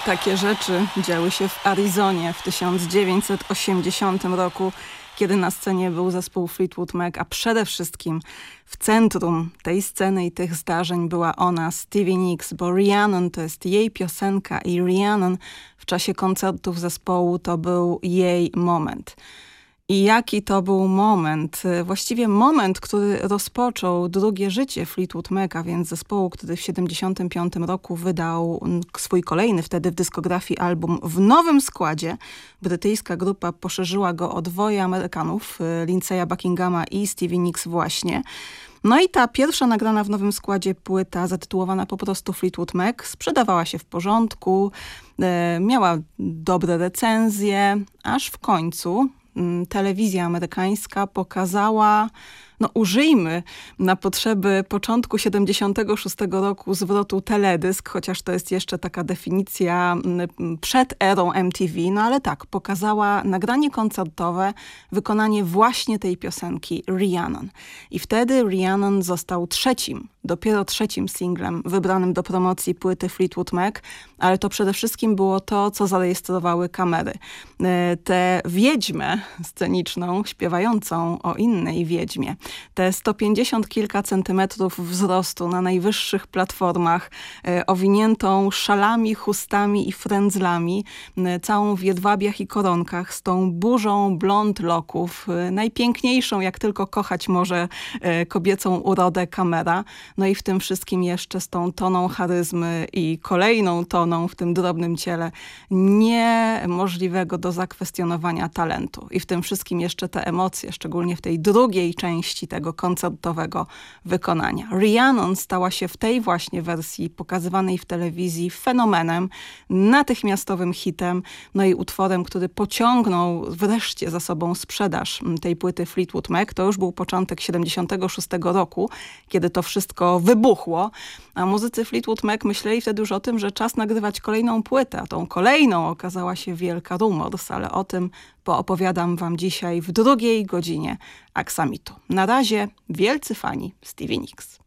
Takie rzeczy działy się w Arizonie w 1980 roku, kiedy na scenie był zespół Fleetwood Mac, a przede wszystkim w centrum tej sceny i tych zdarzeń była ona, Stevie Nicks, bo Rhiannon to jest jej piosenka i Rhiannon w czasie koncertów zespołu to był jej moment. I jaki to był moment, właściwie moment, który rozpoczął drugie życie Fleetwood Maca, więc zespołu, który w 1975 roku wydał swój kolejny wtedy w dyskografii album w nowym składzie. Brytyjska grupa poszerzyła go o dwoje Amerykanów, Lindsaya Buckinghama i Stevie Nicks właśnie. No i ta pierwsza nagrana w nowym składzie płyta, zatytułowana po prostu Fleetwood Mac, sprzedawała się w porządku, miała dobre recenzje, aż w końcu telewizja amerykańska pokazała, użyjmy na potrzeby początku 76 roku zwrotu teledysk, chociaż to jest jeszcze taka definicja przed erą MTV, ale tak, pokazała nagranie koncertowe, wykonanie właśnie tej piosenki Rhiannon. I wtedy Rhiannon został dopiero trzecim singlem wybranym do promocji płyty Fleetwood Mac, ale to przede wszystkim było to, co zarejestrowały kamery. Tę wiedźmę sceniczną, śpiewającą o innej wiedźmie, te 150 kilka centymetrów wzrostu na najwyższych platformach, owiniętą szalami, chustami i frędzlami, całą w jedwabiach i koronkach, z tą burzą blond loków, najpiękniejszą, jak tylko kochać może kobiecą urodę kamera. No i w tym wszystkim jeszcze z tą toną charyzmy i kolejną toną w tym drobnym ciele niemożliwego do zakwestionowania talentu. I w tym wszystkim jeszcze te emocje, szczególnie w tej drugiej części tego koncertowego wykonania. Rhiannon stała się w tej właśnie wersji pokazywanej w telewizji fenomenem, natychmiastowym hitem, no i utworem, który pociągnął wreszcie za sobą sprzedaż tej płyty Fleetwood Mac. To już był początek 76 roku, kiedy to wszystko wybuchło, a muzycy Fleetwood Mac myśleli wtedy już o tym, że czas nagrywać kolejną płytę, a tą kolejną okazała się wielka Rumors, ale o tym poopowiadam wam dzisiaj w drugiej godzinie Aksamitu. Na razie wielcy fani Stevie Nicks.